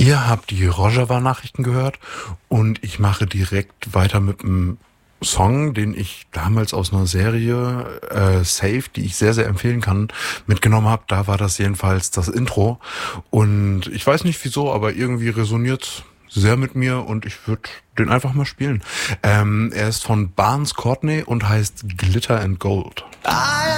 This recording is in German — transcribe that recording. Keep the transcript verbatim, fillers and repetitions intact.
Ihr habt die Rojava-Nachrichten gehört und ich mache direkt weiter mit einem Song, den ich damals aus einer Serie äh, Safe, die ich sehr, sehr empfehlen kann, mitgenommen habe. Da war das jedenfalls das Intro und ich weiß nicht wieso, aber irgendwie resoniert sehr mit mir und ich würde den einfach mal spielen. Ähm, er ist von Barnes Courtney und heißt Glitter and Gold.